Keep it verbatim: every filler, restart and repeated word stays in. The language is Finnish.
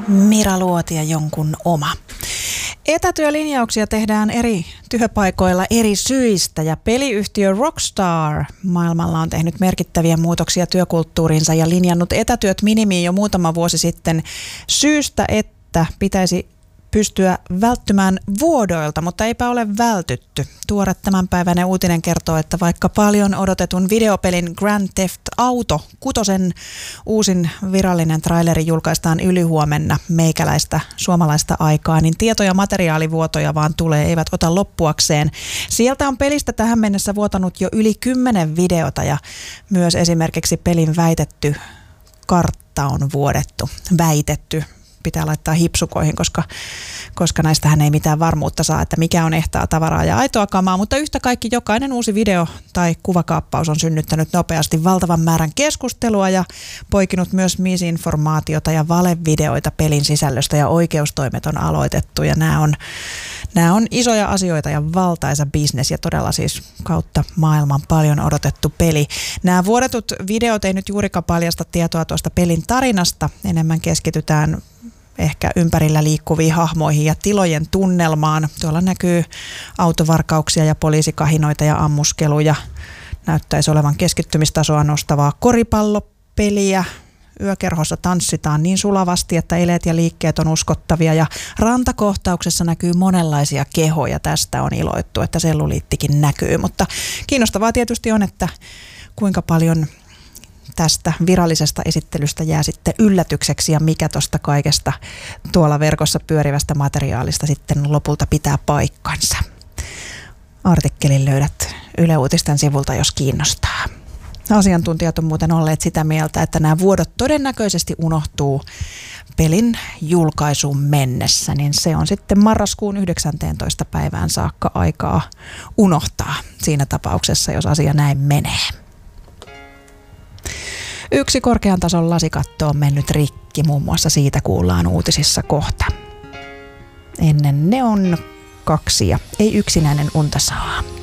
Mira Luoti ja jonkun oma. Etätyölinjauksia tehdään eri työpaikoilla eri syistä ja peliyhtiö Rockstar maailmalla on tehnyt merkittäviä muutoksia työkulttuuriinsa ja linjannut etätyöt minimiin jo muutama vuosi sitten syystä, että pitäisi pystyä välttymään vuodoilta, mutta eipä ole vältytty. Tuore tämänpäiväinen uutinen kertoo, että vaikka paljon odotetun videopelin Grand Theft Auto kutosen uusin virallinen traileri julkaistaan ylihuomenna meikäläistä suomalaista aikaa, niin tieto- ja materiaalivuotoja vaan tulee, eivät ota loppuakseen. Sieltä on pelistä tähän mennessä vuotanut jo yli kymmenen videota ja myös esimerkiksi pelin väitetty kartta on vuodettu, väitetty. Pitää laittaa hipsukoihin, koska, koska näistähän ei mitään varmuutta saa, että mikä on ehtaa tavaraa ja aitoa kamaa, mutta yhtä kaikki jokainen uusi video tai kuvakaappaus on synnyttänyt nopeasti valtavan määrän keskustelua ja poikinut myös misinformaatiota ja valevideoita pelin sisällöstä ja oikeustoimet on aloitettu ja nämä on, nämä on isoja asioita ja valtaisa bisnes ja todella siis kautta maailman paljon odotettu peli. Nämä vuodetut videot ei nyt juurikaan paljasta tietoa tuosta pelin tarinasta, enemmän keskitytään ehkä ympärillä liikkuviin hahmoihin ja tilojen tunnelmaan. Tuolla näkyy autovarkauksia ja poliisikahinoita ja ammuskeluja. Näyttäisi olevan keskittymistasoa nostavaa koripallopeliä. Yökerhossa tanssitaan niin sulavasti, että eleet ja liikkeet on uskottavia ja rantakohtauksessa näkyy monenlaisia kehoja. Tästä on iloittu, että selluliittikin näkyy, mutta kiinnostavaa tietysti on, että kuinka paljon tästä virallisesta esittelystä jää sitten yllätykseksi ja mikä tuosta kaikesta tuolla verkossa pyörivästä materiaalista sitten lopulta pitää paikkansa. Artikkelin löydät Yle Uutisten sivulta, jos kiinnostaa. Asiantuntijat on muuten olleet sitä mieltä, että nämä vuodot todennäköisesti unohtuu pelin julkaisuun mennessä, niin se on sitten marraskuun yhdeksänteentoista päivään saakka aikaa unohtaa siinä tapauksessa, jos asia näin menee. Yksi korkean tason lasikatto on mennyt rikki, muun muassa siitä kuullaan uutisissa kohta. Ennen ne on kaksi ja ei yksinäinen unta saa.